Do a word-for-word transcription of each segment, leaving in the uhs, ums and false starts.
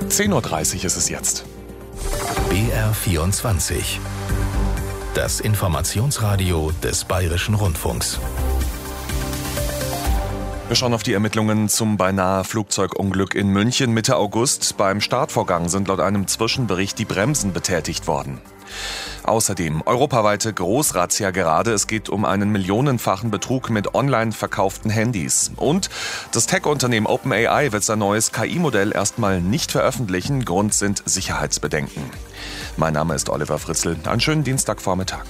zehn Uhr dreißig ist es jetzt. B R vierundzwanzig. Das Informationsradio des Bayerischen Rundfunks. Wir schauen auf die Ermittlungen zum beinahe Flugzeugunglück in München Mitte August. Beim Startvorgang sind laut einem Zwischenbericht die Bremsen betätigt worden. Außerdem europaweite Großrazzia gerade. Es geht um einen millionenfachen Betrug mit online verkauften Handys. Und das Tech-Unternehmen OpenAI wird sein neues K I-Modell erstmal nicht veröffentlichen. Grund sind Sicherheitsbedenken. Mein Name ist Oliver Fritzl. Einen schönen Dienstagvormittag.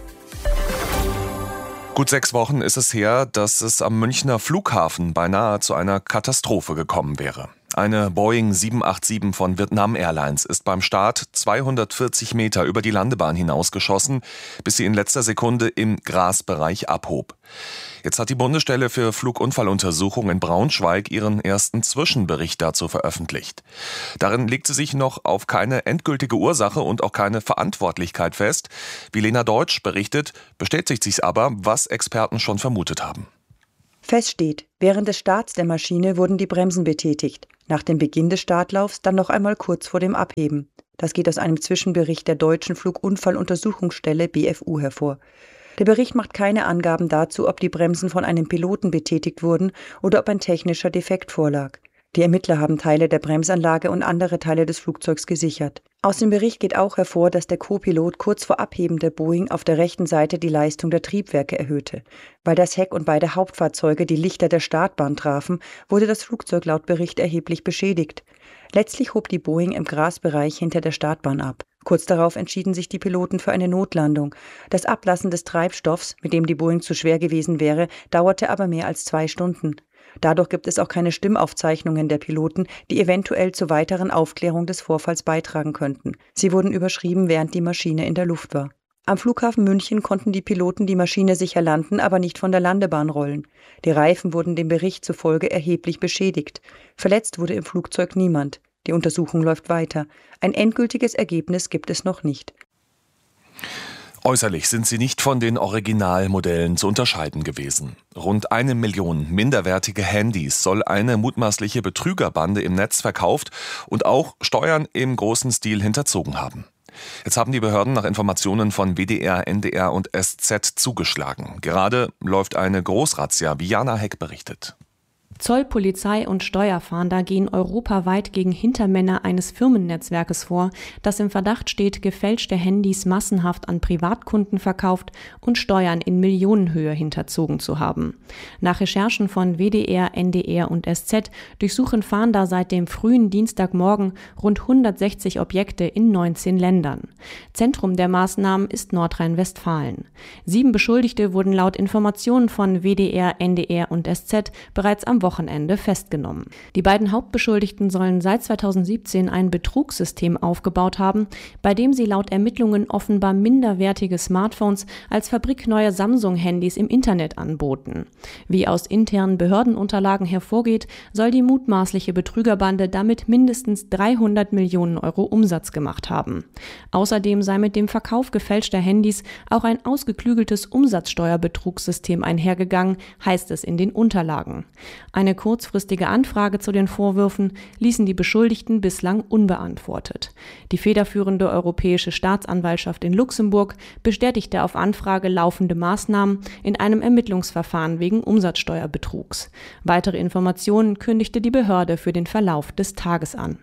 Gut sechs Wochen ist es her, dass es am Münchner Flughafen beinahe zu einer Katastrophe gekommen wäre. Eine Boeing sieben acht sieben von Vietnam Airlines ist beim Start zweihundertvierzig Meter über die Landebahn hinausgeschossen, bis sie in letzter Sekunde im Grasbereich abhob. Jetzt hat die Bundesstelle für Flugunfalluntersuchung in Braunschweig ihren ersten Zwischenbericht dazu veröffentlicht. Darin legt sie sich noch auf keine endgültige Ursache und auch keine Verantwortlichkeit fest. Wie Lena Deutsch berichtet, bestätigt sich aber, was Experten schon vermutet haben. Fest steht, während des Starts der Maschine wurden die Bremsen betätigt. Nach dem Beginn des Startlaufs dann noch einmal kurz vor dem Abheben. Das geht aus einem Zwischenbericht der Deutschen Flugunfalluntersuchungsstelle B F U hervor. Der Bericht macht keine Angaben dazu, ob die Bremsen von einem Piloten betätigt wurden oder ob ein technischer Defekt vorlag. Die Ermittler haben Teile der Bremsanlage und andere Teile des Flugzeugs gesichert. Aus dem Bericht geht auch hervor, dass der Co-Pilot kurz vor Abheben der Boeing auf der rechten Seite die Leistung der Triebwerke erhöhte. Weil das Heck und beide Hauptfahrzeuge die Lichter der Startbahn trafen, wurde das Flugzeug laut Bericht erheblich beschädigt. Letztlich hob die Boeing im Grasbereich hinter der Startbahn ab. Kurz darauf entschieden sich die Piloten für eine Notlandung. Das Ablassen des Treibstoffs, mit dem die Boeing zu schwer gewesen wäre, dauerte aber mehr als zwei Stunden. Dadurch gibt es auch keine Stimmaufzeichnungen der Piloten, die eventuell zur weiteren Aufklärung des Vorfalls beitragen könnten. Sie wurden überschrieben, während die Maschine in der Luft war. Am Flughafen München konnten die Piloten die Maschine sicher landen, aber nicht von der Landebahn rollen. Die Reifen wurden dem Bericht zufolge erheblich beschädigt. Verletzt wurde im Flugzeug niemand. Die Untersuchung läuft weiter. Ein endgültiges Ergebnis gibt es noch nicht. Äußerlich sind sie nicht von den Originalmodellen zu unterscheiden gewesen. Rund eine Million minderwertige Handys soll eine mutmaßliche Betrügerbande im Netz verkauft und auch Steuern im großen Stil hinterzogen haben. Jetzt haben die Behörden nach Informationen von W D R, N D R und S Z zugeschlagen. Gerade läuft eine Großrazzia, wie Jana Heck berichtet. Zoll, Polizei und Steuerfahnder gehen europaweit gegen Hintermänner eines Firmennetzwerkes vor, das im Verdacht steht, gefälschte Handys massenhaft an Privatkunden verkauft und Steuern in Millionenhöhe hinterzogen zu haben. Nach Recherchen von W D R, N D R und S Z durchsuchen Fahnder seit dem frühen Dienstagmorgen rund hundertsechzig Objekte in neunzehn Ländern. Zentrum der Maßnahmen ist Nordrhein-Westfalen. Sieben Beschuldigte wurden laut Informationen von W D R, N D R und S Z bereits am Wochenende festgenommen. Die beiden Hauptbeschuldigten sollen seit zweitausendsiebzehn ein Betrugssystem aufgebaut haben, bei dem sie laut Ermittlungen offenbar minderwertige Smartphones als fabrikneue Samsung-Handys im Internet anboten. Wie aus internen Behördenunterlagen hervorgeht, soll die mutmaßliche Betrügerbande damit mindestens dreihundert Millionen Euro Umsatz gemacht haben. Außerdem sei mit dem Verkauf gefälschter Handys auch ein ausgeklügeltes Umsatzsteuerbetrugssystem einhergegangen, heißt es in den Unterlagen. Eine kurzfristige Anfrage zu den Vorwürfen ließen die Beschuldigten bislang unbeantwortet. Die federführende Europäische Staatsanwaltschaft in Luxemburg bestätigte auf Anfrage laufende Maßnahmen in einem Ermittlungsverfahren wegen Umsatzsteuerbetrugs. Weitere Informationen kündigte die Behörde für den Verlauf des Tages an.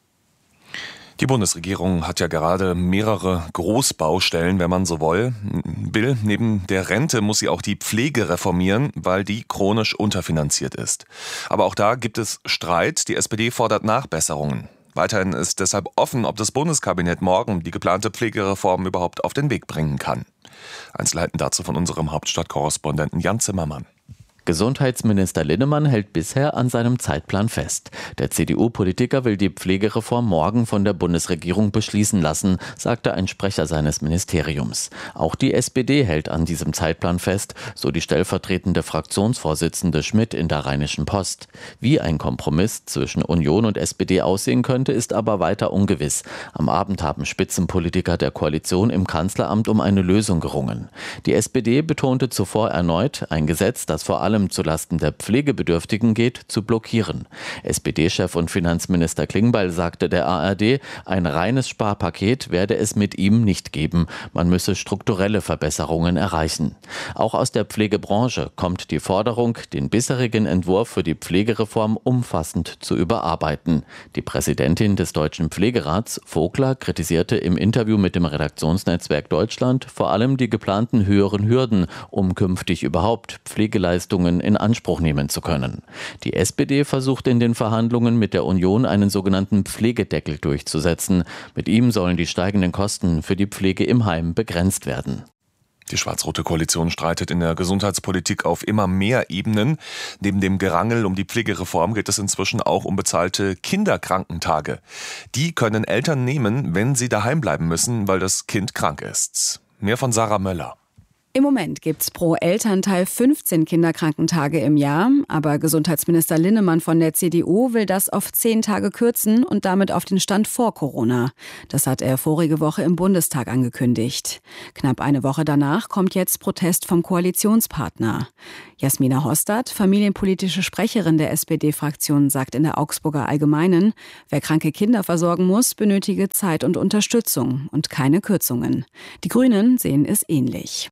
Die Bundesregierung hat ja gerade mehrere Großbaustellen, wenn man so will. will. Neben der Rente muss sie auch die Pflege reformieren, weil die chronisch unterfinanziert ist. Aber auch da gibt es Streit. Die S P D fordert Nachbesserungen. Weiterhin ist deshalb offen, ob das Bundeskabinett morgen die geplante Pflegereform überhaupt auf den Weg bringen kann. Einzelheiten dazu von unserem Hauptstadtkorrespondenten Jan Zimmermann. Gesundheitsminister Linnemann hält bisher an seinem Zeitplan fest. Der C D U-Politiker will die Pflegereform morgen von der Bundesregierung beschließen lassen, sagte ein Sprecher seines Ministeriums. Auch die S P D hält an diesem Zeitplan fest, so die stellvertretende Fraktionsvorsitzende Schmidt in der Rheinischen Post. Wie ein Kompromiss zwischen Union und S P D aussehen könnte, ist aber weiter ungewiss. Am Abend haben Spitzenpolitiker der Koalition im Kanzleramt um eine Lösung gerungen. Die S P D betonte zuvor erneut, ein Gesetz, das vor allem allem zulasten der Pflegebedürftigen geht, zu blockieren. S P D-Chef und Finanzminister Klingbeil sagte der A R D, ein reines Sparpaket werde es mit ihm nicht geben. Man müsse strukturelle Verbesserungen erreichen. Auch aus der Pflegebranche kommt die Forderung, den bisherigen Entwurf für die Pflegereform umfassend zu überarbeiten. Die Präsidentin des Deutschen Pflegerats, Vogler, kritisierte im Interview mit dem Redaktionsnetzwerk Deutschland vor allem die geplanten höheren Hürden, um künftig überhaupt Pflegeleistungen in Anspruch nehmen zu können. Die S P D versucht in den Verhandlungen mit der Union einen sogenannten Pflegedeckel durchzusetzen. Mit ihm sollen die steigenden Kosten für die Pflege im Heim begrenzt werden. Die schwarz-rote Koalition streitet in der Gesundheitspolitik auf immer mehr Ebenen. Neben dem Gerangel um die Pflegereform geht es inzwischen auch um bezahlte Kinderkrankentage. Die können Eltern nehmen, wenn sie daheim bleiben müssen, weil das Kind krank ist. Mehr von Sarah Möller. Im Moment gibt's pro Elternteil fünfzehn Kinderkrankentage im Jahr, aber Gesundheitsminister Linnemann von der C D U will das auf zehn Tage kürzen und damit auf den Stand vor Corona. Das hat er vorige Woche im Bundestag angekündigt. Knapp eine Woche danach kommt jetzt Protest vom Koalitionspartner. Jasmina Hostad, familienpolitische Sprecherin der S P D-Fraktion, sagt in der Augsburger Allgemeinen, wer kranke Kinder versorgen muss, benötige Zeit und Unterstützung und keine Kürzungen. Die Grünen sehen es ähnlich.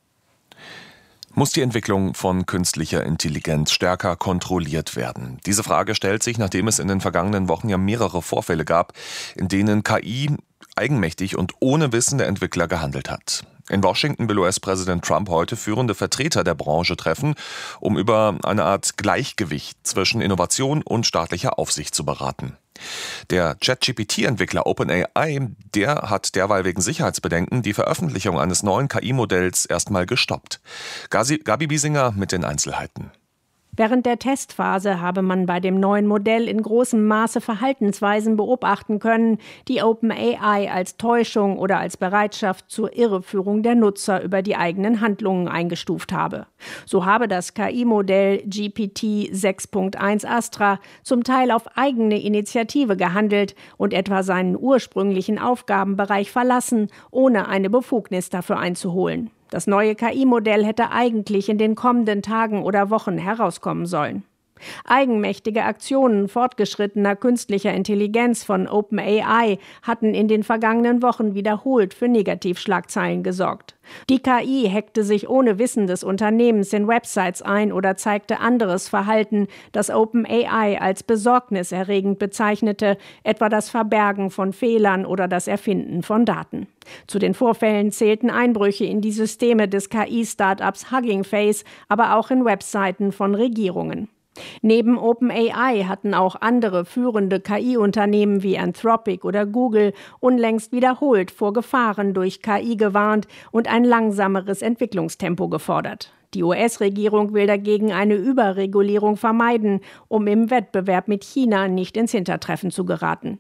Muss die Entwicklung von künstlicher Intelligenz stärker kontrolliert werden? Diese Frage stellt sich, nachdem es in den vergangenen Wochen ja mehrere Vorfälle gab, in denen K I eigenmächtig und ohne Wissen der Entwickler gehandelt hat. In Washington will U S-Präsident Trump heute führende Vertreter der Branche treffen, um über eine Art Gleichgewicht zwischen Innovation und staatlicher Aufsicht zu beraten. Der ChatGPT T-Entwickler OpenAI, der hat derweil wegen Sicherheitsbedenken die Veröffentlichung eines neuen K I-Modells erstmal gestoppt. Gabi Biesinger mit den Einzelheiten. Während der Testphase habe man bei dem neuen Modell in großem Maße Verhaltensweisen beobachten können, die OpenAI als Täuschung oder als Bereitschaft zur Irreführung der Nutzer über die eigenen Handlungen eingestuft habe. So habe das K I-Modell G P T sechs Punkt eins Astra zum Teil auf eigene Initiative gehandelt und etwa seinen ursprünglichen Aufgabenbereich verlassen, ohne eine Befugnis dafür einzuholen. Das neue K I-Modell hätte eigentlich in den kommenden Tagen oder Wochen herauskommen sollen. Eigenmächtige Aktionen fortgeschrittener künstlicher Intelligenz von OpenAI hatten in den vergangenen Wochen wiederholt für Negativschlagzeilen gesorgt. Die K I hackte sich ohne Wissen des Unternehmens in Websites ein oder zeigte anderes Verhalten, das OpenAI als besorgniserregend bezeichnete, etwa das Verbergen von Fehlern oder das Erfinden von Daten. Zu den Vorfällen zählten Einbrüche in die Systeme des K I-Startups Hugging Face, aber auch in Webseiten von Regierungen. Neben OpenAI hatten auch andere führende K I-Unternehmen wie Anthropic oder Google unlängst wiederholt vor Gefahren durch K I gewarnt und ein langsameres Entwicklungstempo gefordert. Die U S-Regierung will dagegen eine Überregulierung vermeiden, um im Wettbewerb mit China nicht ins Hintertreffen zu geraten.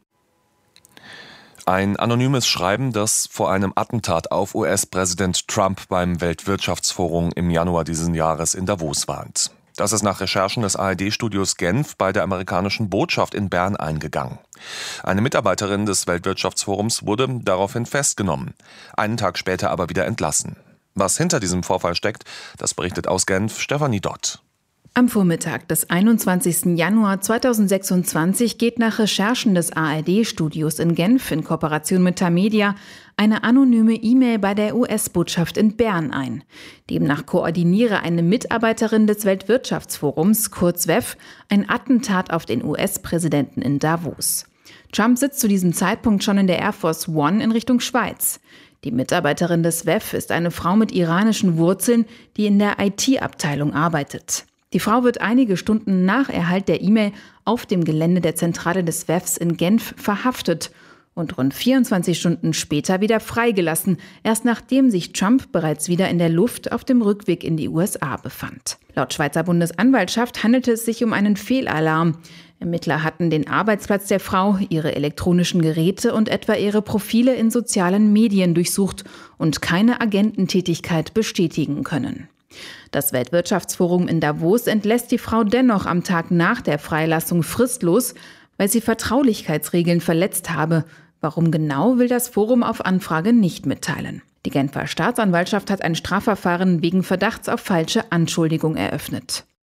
Ein anonymes Schreiben, das vor einem Attentat auf U S-Präsident Trump beim Weltwirtschaftsforum im Januar dieses Jahres in Davos warnt. Das ist nach Recherchen des A R D-Studios Genf bei der amerikanischen Botschaft in Bern eingegangen. Eine Mitarbeiterin des Weltwirtschaftsforums wurde daraufhin festgenommen, einen Tag später aber wieder entlassen. Was hinter diesem Vorfall steckt, das berichtet aus Genf Stefanie Dott. Am Vormittag des einundzwanzigsten Januar zweitausendsechsundzwanzig geht nach Recherchen des A R D-Studios in Genf in Kooperation mit Tamedia eine anonyme E-Mail bei der U S-Botschaft in Bern ein. Demnach koordiniere eine Mitarbeiterin des Weltwirtschaftsforums, kurz W E F, ein Attentat auf den U S-Präsidenten in Davos. Trump sitzt zu diesem Zeitpunkt schon in der Air Force One in Richtung Schweiz. Die Mitarbeiterin des W E F ist eine Frau mit iranischen Wurzeln, die in der I T-Abteilung arbeitet. Die Frau wird einige Stunden nach Erhalt der E-Mail auf dem Gelände der Zentrale des W E Fs in Genf verhaftet und rund vierundzwanzig Stunden später wieder freigelassen, erst nachdem sich Trump bereits wieder in der Luft auf dem Rückweg in die U S A befand. Laut Schweizer Bundesanwaltschaft handelte es sich um einen Fehlalarm. Ermittler hatten den Arbeitsplatz der Frau, ihre elektronischen Geräte und etwa ihre Profile in sozialen Medien durchsucht und keine Agententätigkeit bestätigen können. Das Weltwirtschaftsforum in Davos entlässt die Frau dennoch am Tag nach der Freilassung fristlos, weil sie Vertraulichkeitsregeln verletzt habe. Warum genau, will das Forum auf Anfrage nicht mitteilen. Die Genfer Staatsanwaltschaft hat ein Strafverfahren wegen Verdachts auf falsche Anschuldigung eröffnet.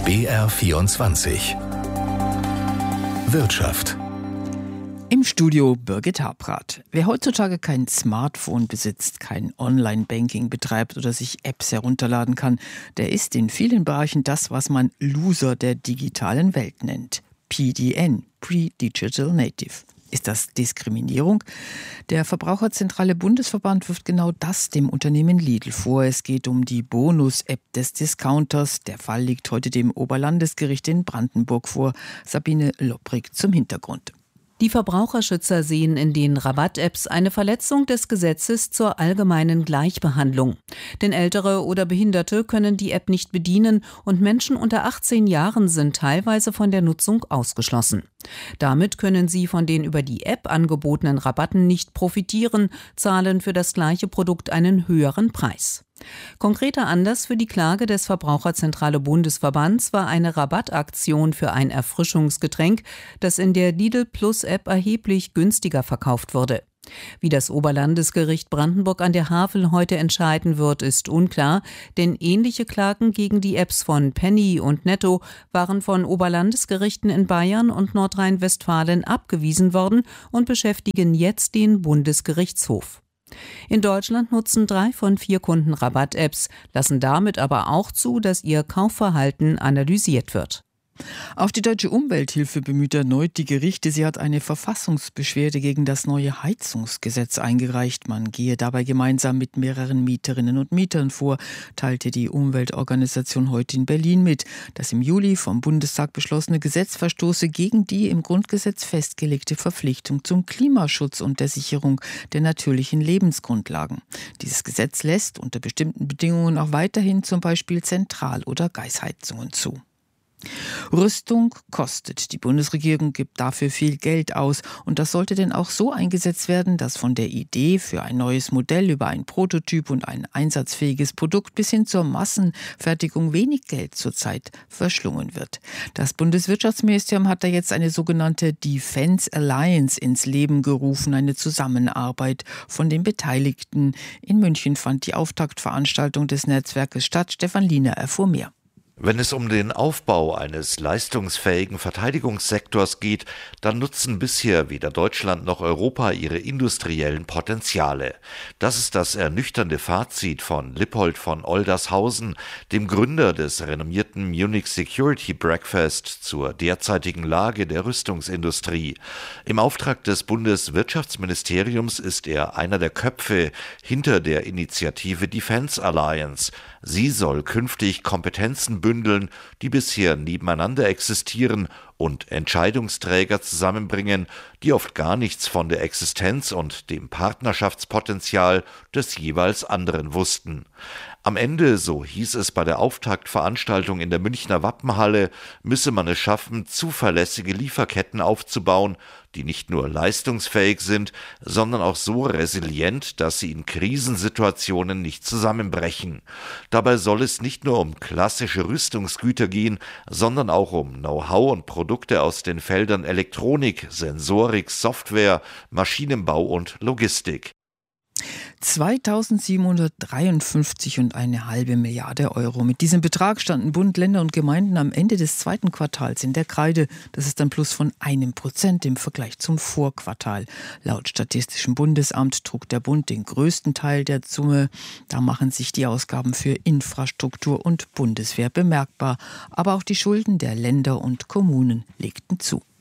B R vierundzwanzig Wirtschaft. Im Studio Birgit Habrath. Wer heutzutage kein Smartphone besitzt, kein Online-Banking betreibt oder sich Apps herunterladen kann, der ist in vielen Bereichen das, was man Loser der digitalen Welt nennt. P D N, Pre-Digital Native. Ist das Diskriminierung? Der Verbraucherzentrale Bundesverband wirft genau das dem Unternehmen Lidl vor. Es geht um die Bonus-App des Discounters. Der Fall liegt heute dem Oberlandesgericht in Brandenburg vor. Sabine Lopprig zum Hintergrund. Die Verbraucherschützer sehen in den Rabatt-Apps eine Verletzung des Gesetzes zur allgemeinen Gleichbehandlung. Denn Ältere oder Behinderte können die App nicht bedienen und Menschen unter achtzehn Jahren sind teilweise von der Nutzung ausgeschlossen. Damit können sie von den über die App angebotenen Rabatten nicht profitieren, zahlen für das gleiche Produkt einen höheren Preis. Konkreter Anlass für die Klage des Verbraucherzentrale Bundesverbands war eine Rabattaktion für ein Erfrischungsgetränk, das in der Lidl Plus App erheblich günstiger verkauft wurde. Wie das Oberlandesgericht Brandenburg an der Havel heute entscheiden wird, ist unklar, denn ähnliche Klagen gegen die Apps von Penny und Netto waren von Oberlandesgerichten in Bayern und Nordrhein-Westfalen abgewiesen worden und beschäftigen jetzt den Bundesgerichtshof. In Deutschland nutzen drei von vier Kunden Rabatt-Apps, lassen damit aber auch zu, dass ihr Kaufverhalten analysiert wird. Auch die Deutsche Umwelthilfe bemüht erneut die Gerichte. Sie hat eine Verfassungsbeschwerde gegen das neue Heizungsgesetz eingereicht. Man gehe dabei gemeinsam mit mehreren Mieterinnen und Mietern vor, teilte die Umweltorganisation heute in Berlin mit. Das im Juli vom Bundestag beschlossene Gesetz verstoße gegen die im Grundgesetz festgelegte Verpflichtung zum Klimaschutz und der Sicherung der natürlichen Lebensgrundlagen. Dieses Gesetz lässt unter bestimmten Bedingungen auch weiterhin zum Beispiel Zentral- oder Gasheizungen zu. Rüstung kostet. Die Bundesregierung gibt dafür viel Geld aus. Und das sollte denn auch so eingesetzt werden, dass von der Idee für ein neues Modell über ein Prototyp und ein einsatzfähiges Produkt bis hin zur Massenfertigung wenig Geld zurzeit verschlungen wird. Das Bundeswirtschaftsministerium hat da jetzt eine sogenannte Defense Alliance ins Leben gerufen, eine Zusammenarbeit von den Beteiligten. In München fand die Auftaktveranstaltung des Netzwerkes statt. Stefan Liener erfuhr mehr. Wenn es um den Aufbau eines leistungsfähigen Verteidigungssektors geht, dann nutzen bisher weder Deutschland noch Europa ihre industriellen Potenziale. Das ist das ernüchternde Fazit von Lippold von Oldershausen, dem Gründer des renommierten Munich Security Breakfast zur derzeitigen Lage der Rüstungsindustrie. Im Auftrag des Bundeswirtschaftsministeriums ist er einer der Köpfe hinter der Initiative Defense Alliance. Sie soll künftig Kompetenzen bündeln, die bisher nebeneinander existieren und Entscheidungsträger zusammenbringen, die oft gar nichts von der Existenz und dem Partnerschaftspotenzial des jeweils anderen wussten. Am Ende, so hieß es bei der Auftaktveranstaltung in der Münchner Wappenhalle, müsse man es schaffen, zuverlässige Lieferketten aufzubauen, die nicht nur leistungsfähig sind, sondern auch so resilient, dass sie in Krisensituationen nicht zusammenbrechen. Dabei soll es nicht nur um klassische Rüstungsgüter gehen, sondern auch um Know-how und Produkte aus den Feldern Elektronik, Sensorik, Software, Maschinenbau und Logistik. zweitausendsiebenhundertdreiundfünfzig und eine halbe Milliarde Euro. Mit diesem Betrag standen Bund, Länder und Gemeinden am Ende des zweiten Quartals in der Kreide. Das ist ein Plus von einem Prozent im Vergleich zum Vorquartal. Laut Statistischem Bundesamt trug der Bund den größten Teil der Summe. Da machen sich die Ausgaben für Infrastruktur und Bundeswehr bemerkbar. Aber auch die Schulden der Länder und Kommunen legten zu.